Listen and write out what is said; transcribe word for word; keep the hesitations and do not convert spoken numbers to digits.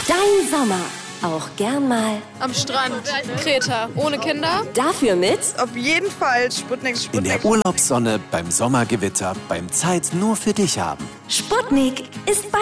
Dein Sommer. Auch gern mal am Strand, Kreta, ohne Kinder. Dafür mit auf jeden Fall Sputnik, Sputnik. In der Urlaubssonne, beim Sommergewitter, beim Zeit nur für dich haben. Sputnik ist bei